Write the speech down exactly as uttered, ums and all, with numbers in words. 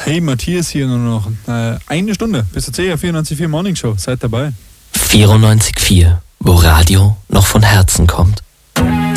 Hey, Matthias hier nur noch. Äh, eine Stunde bis zur C R vierundneunzig Komma vier Morning Show. Seid dabei. vierundneunzig Komma vier, wo Radio noch von Herzen kommt.